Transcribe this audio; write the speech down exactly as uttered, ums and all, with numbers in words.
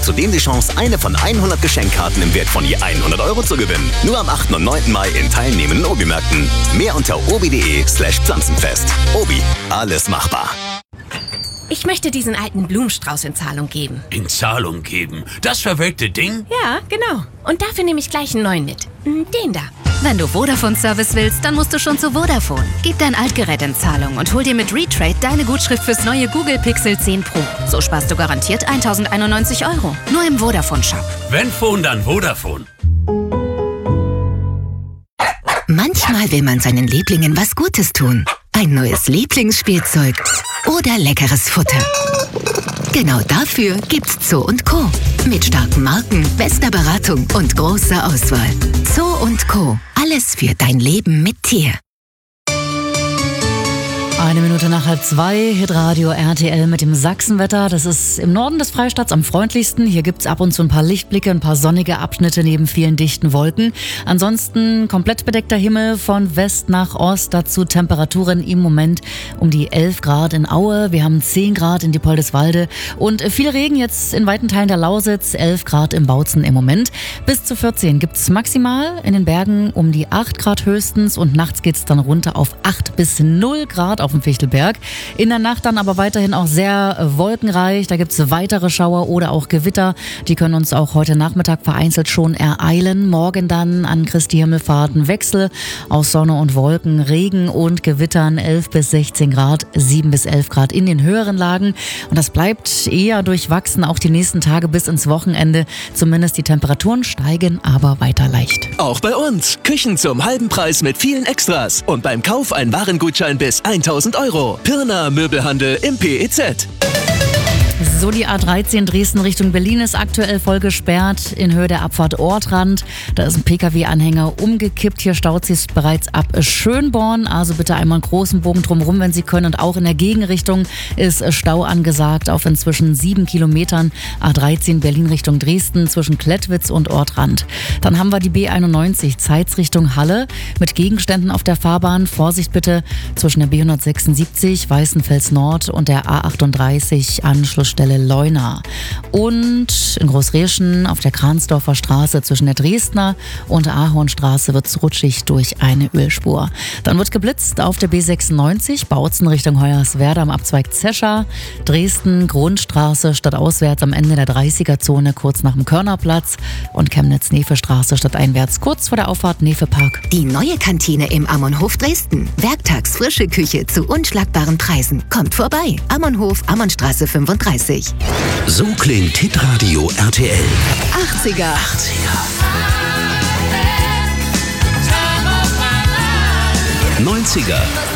zudem die Chance, eine von hundert Geschenkkarten im Wert von je hundert Euro zu gewinnen. Nur am achten und neunten Mai in teilnehmenden Obi-Märkten. Mehr unter obi.de slash Pflanzenfest. Obi, alles machbar. Ich möchte diesen alten Blumenstrauß in Zahlung geben. In Zahlung geben? Das verwelkte Ding? Ja, genau. Und dafür nehme ich gleich einen neuen mit. Den da. Wenn du Vodafone-Service willst, dann musst du schon zu Vodafone. Gib dein Altgerät in Zahlung und hol dir mit Retrade deine Gutschrift fürs neue Google Pixel zehn Pro. So sparst du garantiert tausendeinundneunzig Euro. Nur im Vodafone-Shop. Wenn Phone, dann Vodafone. Manchmal will man seinen Lieblingen was Gutes tun. Ein neues Lieblingsspielzeug oder leckeres Futter. Genau dafür gibt's Zoo und Co. Mit starken Marken, bester Beratung und großer Auswahl. Zoo und Co. Alles für dein Leben mit Tier. Eine Minute nach halb zwei, Hitradio R T L mit dem Sachsenwetter. Das ist im Norden des Freistaats am freundlichsten. Hier gibt's ab und zu ein paar Lichtblicke, ein paar sonnige Abschnitte neben vielen dichten Wolken. Ansonsten komplett bedeckter Himmel von West nach Ost. Dazu Temperaturen im Moment um die elf Grad in Aue. Wir haben zehn Grad in Diepoldeswalde und viel Regen jetzt in weiten Teilen der Lausitz. elf Grad im Bautzen im Moment. Bis zu vierzehn gibt's maximal in den Bergen um die acht Grad höchstens und nachts geht's dann runter auf acht bis null Grad auf dem Fichtelberg. In der Nacht dann aber weiterhin auch sehr wolkenreich. Da gibt es weitere Schauer oder auch Gewitter. Die können uns auch heute Nachmittag vereinzelt schon ereilen. Morgen dann an Christi Himmelfahrt ein Wechsel aus Sonne und Wolken, Regen und Gewittern. elf bis sechzehn Grad, sieben bis elf Grad in den höheren Lagen. Und das bleibt eher durchwachsen, auch die nächsten Tage bis ins Wochenende. Zumindest die Temperaturen steigen aber weiter leicht. Auch bei uns. Küchen zum halben Preis mit vielen Extras. Und beim Kauf ein Warengutschein bis tausend Euro. Pirna Möbelhandel im P E Z. So, die A dreizehn Dresden Richtung Berlin ist aktuell voll gesperrt in Höhe der Abfahrt Ortrand. Da ist ein P K W-Anhänger umgekippt. Hier staut sich bereits ab Schönborn. Also bitte einmal einen großen Bogen drumherum, wenn Sie können. Und auch in der Gegenrichtung ist Stau angesagt auf inzwischen sieben Kilometern. A dreizehn Berlin Richtung Dresden zwischen Klettwitz und Ortrand. Dann haben wir die B einundneunzig Zeitz Richtung Halle mit Gegenständen auf der Fahrbahn. Vorsicht bitte zwischen der B hundertsechsundsiebzig Weißenfels Nord und der A achtunddreißig Anschlussstelle Leuna. Und in Großreschen auf der Kransdorfer Straße zwischen der Dresdner und der Ahornstraße wird es rutschig durch eine Ölspur. Dann wird geblitzt auf der B sechsundneunzig Bautzen Richtung Hoyerswerda am Abzweig Zescha. Dresden Grundstraße stadtauswärts am Ende der dreißiger-Zone kurz nach dem Körnerplatz und Chemnitz-Nefe-Straße stadteinwärts kurz vor der Auffahrt Nefe-Park. Die neue Kantine im Ammonhof Dresden. Werktags frische Küche zu unschlagbaren Preisen. Kommt vorbei. Ammonhof, Ammonnstraße fünfunddreißig. So klingt Hitradio R T L. achtziger. achtziger. neunziger.